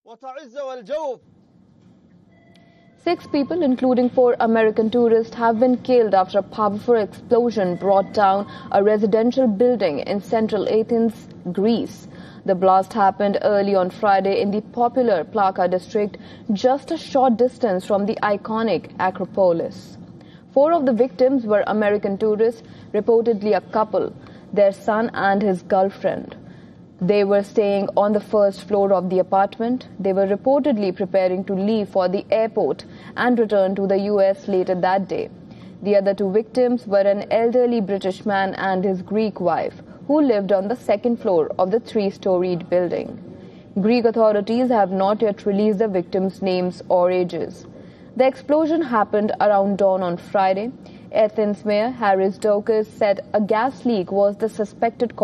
وتعز والجوف. 6 people, including 4 American tourists, have been killed after a powerful explosion brought down a residential building in central Athens, Greece. The blast happened early on Friday in the popular Plaka district, just a short distance from the iconic Acropolis. 4 of the victims were American tourists, reportedly a couple, their son and his girlfriend. They were staying on the first floor of the apartment. They were reportedly preparing to leave for the airport and return to the US later that day. The other 2 victims were an elderly British man and his Greek wife, who lived on the second floor of the 3-storied building. Greek authorities have not yet released the victims' names or ages. The explosion happened around dawn on Friday. Athens Mayor Haris Doukas said a gas leak was the suspected cause.